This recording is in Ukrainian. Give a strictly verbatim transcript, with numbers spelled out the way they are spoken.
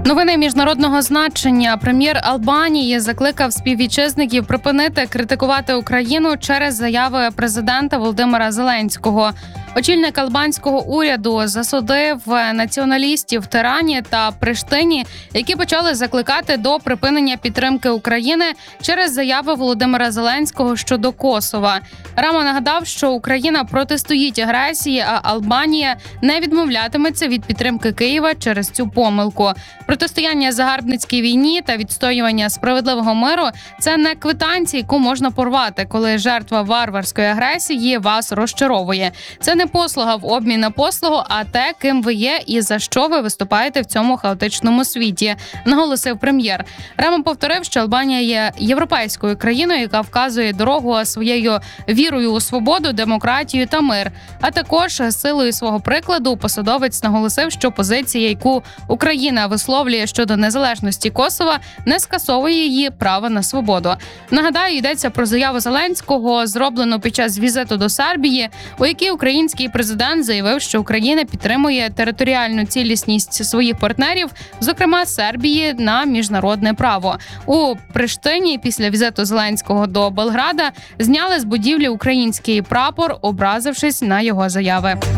Новини міжнародного значення. Прем'єр Албанії закликав співвітчизників припинити критикувати Україну через заяви президента Володимира Зеленського. Очільник албанського уряду засудив націоналістів в Тирані та Приштині, які почали закликати до припинення підтримки України через заяви Володимира Зеленського щодо Косова. Рама нагадав, що Україна протистоїть агресії, а Албанія не відмовлятиметься від підтримки Києва через цю помилку. Протистояння загарбницькій війні та відстоювання справедливого миру – це не квитанція, яку можна порвати, коли жертва варварської агресії вас розчаровує. Це не послуга в обмін на послугу, а те, ким ви є і за що ви виступаєте в цьому хаотичному світі, наголосив прем'єр. Рама повторив, що Албанія є європейською країною, яка вказує дорогу своєю вірою у свободу, демократію та мир. А також силою свого прикладу посадовець наголосив, що позиція, яку Україна висловлює щодо незалежності Косова, не скасовує її право на свободу. Нагадаю, йдеться про заяву Зеленського, зроблену під час візиту до Сербії, у якій український президент заявив, що Україна підтримує територіальну цілісність своїх партнерів, зокрема Сербії, на міжнародне право. У Приштині після візиту Зеленського до Белграда зняли з будівлі український прапор, образившись на його заяви.